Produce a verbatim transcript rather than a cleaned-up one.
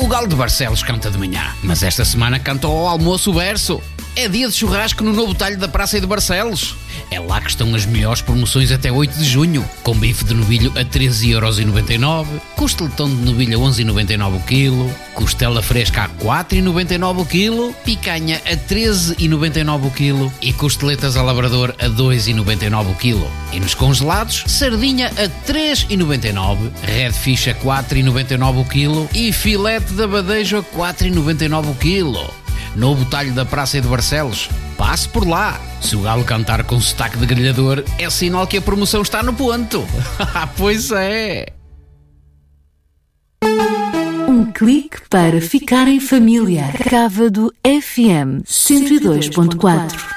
O Galo de Barcelos canta de manhã, mas esta semana canta ao almoço o berço. É dia de churrasco no novo talho da Praça de Barcelos. É lá que estão as melhores promoções até oito de junho. Com bife de novilho a treze euros e noventa e nove, costeletão de novilho a onze e noventa e nove o quilo, costela fresca a quatro e noventa e nove o quilo, picanha a treze e noventa e nove o quilo e costeletas a labrador a dois e noventa e nove o quilo. E nos congelados, sardinha a três e noventa e nove, redfish a quatro e noventa e nove o quilo e filete de abadejo a quatro e noventa e nove o quilo. Novo talho da Praça de Barcelos. Passe por lá. Se o Galo cantar com sotaque de grelhador, é sinal que a promoção está no ponto. Pois é. Um clique para ficar em família. Cávado F M cento e dois ponto quatro.